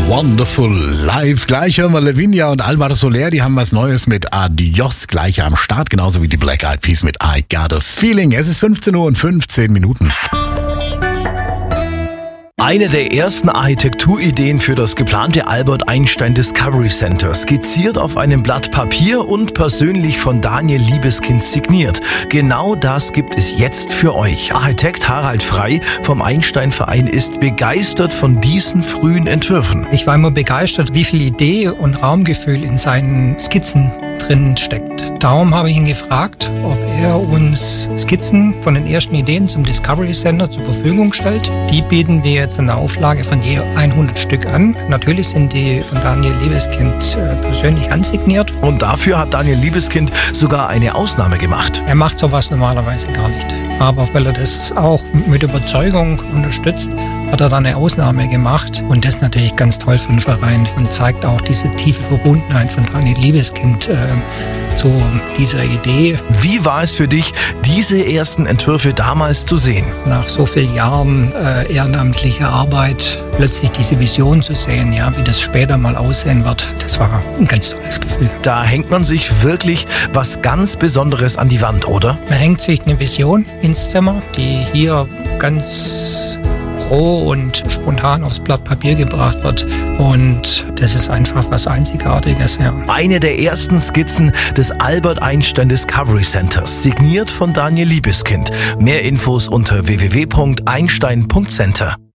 Wonderful live. Gleich hören wir Lavinia und Alvaro Soler, die haben was Neues mit Adios gleich am Start, genauso wie die Black Eyed Peas mit I Got a Feeling. Es ist 15 Uhr und 15 Minuten. Eine der ersten Architekturideen für das geplante Albert Einstein Discovery Center, skizziert auf einem Blatt Papier und persönlich von Daniel Libeskind signiert. Genau das gibt es jetzt für euch. Architekt Harald Frey vom Einstein-Verein ist begeistert von diesen frühen Entwürfen. Ich war immer begeistert, wie viel Idee und Raumgefühl in seinen Skizzen drin steckt. Darum habe ich ihn gefragt, ob er uns Skizzen von den ersten Ideen zum Discovery Center zur Verfügung stellt. Die bieten wir jetzt in einer Auflage von je 100 Stück an. Natürlich sind die von Daniel Libeskind persönlich handsigniert. Und dafür hat Daniel Libeskind sogar eine Ausnahme gemacht. Er macht sowas normalerweise gar nicht. Aber weil er das auch mit Überzeugung unterstützt, hat er dann eine Ausnahme gemacht. Und das ist natürlich ganz toll für den Verein und zeigt auch diese tiefe Verbundenheit von Daniel Libeskind zu dieser Idee. Wie war es für dich, diese ersten Entwürfe damals zu sehen? Nach so vielen Jahren ehrenamtlicher Arbeit plötzlich diese Vision zu sehen, ja, wie das später mal aussehen wird, das war ein ganz tolles Gefühl. Da hängt man sich wirklich was ganz Besonderes an die Wand, oder? Man hängt sich eine Vision ins Zimmer, die hier ganz roh und spontan aufs Blatt Papier gebracht wird. Und das ist einfach was Einzigartiges. Ja. Eine der ersten Skizzen des Albert Einstein Discovery Centers, signiert von Daniel Libeskind. Mehr Infos unter www.einstein.center.